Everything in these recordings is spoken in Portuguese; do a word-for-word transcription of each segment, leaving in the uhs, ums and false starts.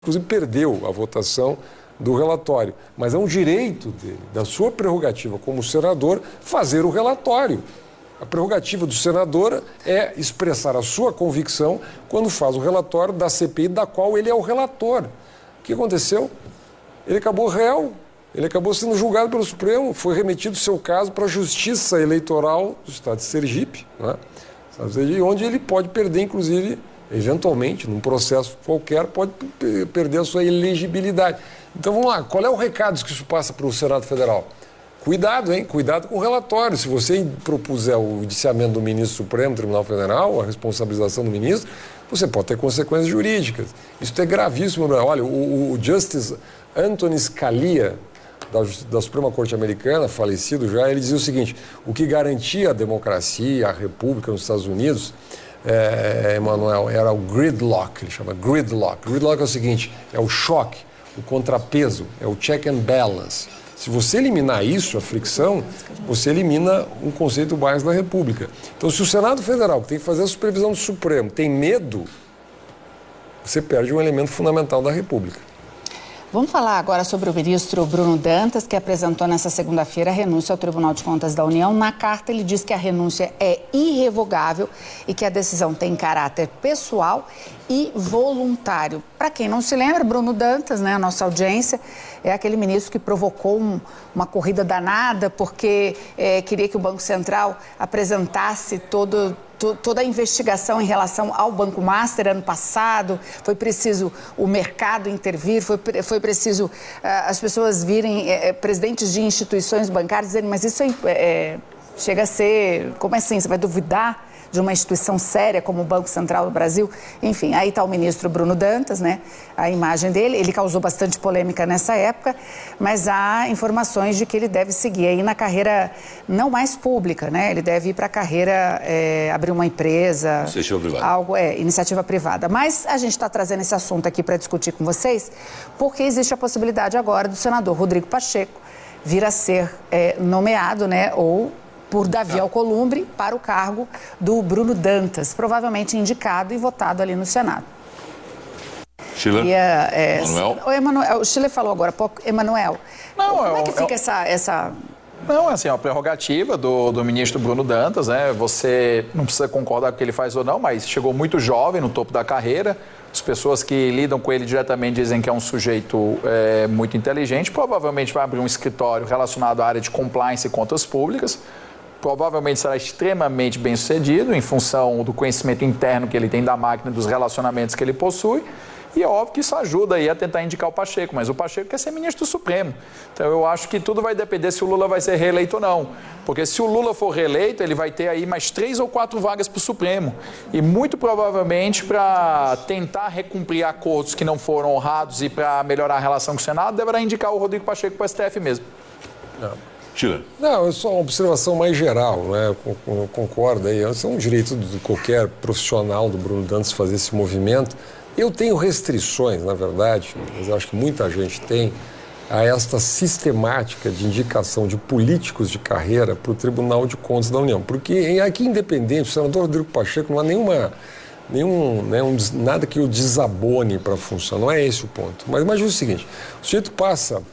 inclusive perdeu a votação do relatório, mas é um direito dele, da sua prerrogativa como senador, fazer o relatório. A prerrogativa do senador é expressar a sua convicção quando faz o relatório da C P I, da qual ele é o relator. O que aconteceu? Ele acabou réu, ele acabou sendo julgado pelo Supremo, foi remetido o seu caso para a Justiça Eleitoral do Estado de Sergipe, né? Onde ele pode perder, inclusive, eventualmente, num processo qualquer, pode perder a sua elegibilidade. Então, vamos lá, qual é o recado que isso passa para o Senado Federal? Cuidado, hein? Cuidado com o relatório. Se você propuser o indiciamento do ministro Supremo Tribunal Federal, a responsabilização do ministro, você pode ter consequências jurídicas. Isso é gravíssimo. Né? Olha, o, o Justice Anthony Scalia, da, da Suprema Corte Americana, falecido já, ele dizia o seguinte: o que garantia a democracia, a república nos Estados Unidos, é, Emanuel, era o gridlock, ele chama gridlock. Gridlock é o seguinte, é o choque, o contrapeso, é o check and balance. Se você eliminar isso, a fricção, você elimina um conceito básico da República. Então, se o Senado Federal, que tem que fazer a supervisão do Supremo, tem medo, você perde um elemento fundamental da República. Vamos falar agora sobre o ministro Bruno Dantas, que apresentou nesta segunda-feira a renúncia ao Tribunal de Contas da União. Na carta, ele diz que a renúncia é irrevogável e que a decisão tem caráter pessoal e voluntário. Para quem não se lembra, Bruno Dantas, né, a nossa audiência, é aquele ministro que provocou um, uma corrida danada porque é, queria que o Banco Central apresentasse todo... toda a investigação em relação ao Banco Master ano passado. Foi preciso o mercado intervir, foi, foi preciso uh, as pessoas virem, uh, presidentes de instituições bancárias dizerem, mas isso é, é, chega a ser, como assim, você vai duvidar de uma instituição séria como o Banco Central do Brasil? Enfim, aí está o ministro Bruno Dantas, né? A imagem dele, ele causou bastante polêmica nessa época, mas há informações de que ele deve seguir aí na carreira não mais pública, né? Ele deve ir para a carreira, é, abrir uma empresa... Iniciativa privada. Algo, é, iniciativa privada. Mas a gente está trazendo esse assunto aqui para discutir com vocês, porque existe a possibilidade agora do senador Rodrigo Pacheco vir a ser é, nomeado, né? Ou... por Davi Alcolumbre para o cargo do Bruno Dantas, provavelmente indicado e votado ali no Senado. Chile? E, é, Emanuel? O, Emanuel, o Chile falou agora há pouco. Emanuel, Não, como é, é que um, fica é um... essa... essa... Não, é assim, é uma prerrogativa do, do ministro Bruno Dantas, né? Você não precisa concordar com o que ele faz ou não, mas chegou muito jovem no topo da carreira. As pessoas que lidam com ele diretamente dizem que é um sujeito é, muito inteligente. Provavelmente vai abrir um escritório relacionado à área de compliance e contas públicas. Provavelmente será extremamente bem sucedido em função do conhecimento interno que ele tem da máquina, dos relacionamentos que ele possui. E é óbvio que isso ajuda aí a tentar indicar o Pacheco, mas o Pacheco quer ser ministro do Supremo. Então eu acho que tudo vai depender se o Lula vai ser reeleito ou não. Porque se o Lula for reeleito, ele vai ter aí mais três ou quatro vagas para o Supremo. E muito provavelmente para tentar recumprir acordos que não foram honrados e para melhorar a relação com o Senado, deverá indicar o Rodrigo Pacheco para o S T F mesmo. Não. Chile. Não, é só uma observação mais geral, né? Eu concordo aí. É um direito de qualquer profissional do Bruno Dantas fazer esse movimento. Eu tenho restrições, na verdade, mas eu acho que muita gente tem, a esta sistemática de indicação de políticos de carreira para o Tribunal de Contas da União. Porque aqui, independente, o senador Rodrigo Pacheco não há nenhuma, nenhum, né, um, nada que o desabone para a função, não é esse o ponto. Mas imagina o seguinte, o sujeito passa...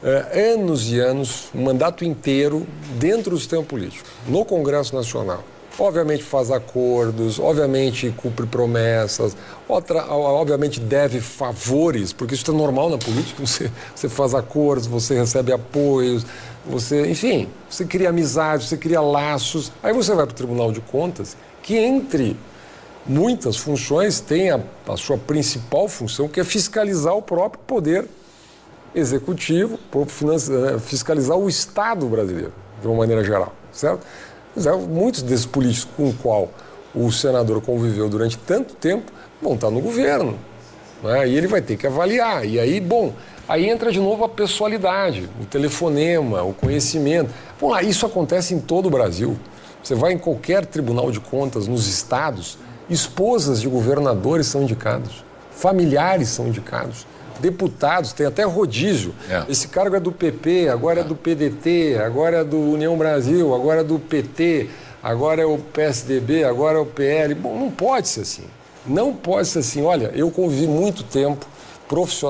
É, anos e anos, um mandato inteiro dentro do sistema político, no Congresso Nacional. Obviamente faz acordos, obviamente cumpre promessas, outra, obviamente deve favores, porque isso é normal na política, você, você faz acordos, você recebe apoios, você, enfim, você cria amizades, você cria laços. Aí você vai para o Tribunal de Contas, que entre muitas funções tem a, a sua principal função, que é fiscalizar o próprio poder executivo, fiscalizar o Estado brasileiro, de uma maneira geral, certo? Muitos desses políticos com o qual o senador conviveu durante tanto tempo vão estar no governo, né? E ele vai ter que avaliar. E aí, bom, aí entra de novo a pessoalidade, o telefonema, o conhecimento. Bom, lá, isso acontece em todo o Brasil. Você vai em qualquer tribunal de contas nos estados, esposas de governadores são indicados, familiares são indicados. Deputados, tem até rodízio. É. Esse cargo é do P P, agora é do P D T, agora é do União Brasil, agora é do P T, agora é o P S D B, agora é o P L. Bom, não pode ser assim. Não pode ser assim. Olha, eu convivi muito tempo profissional.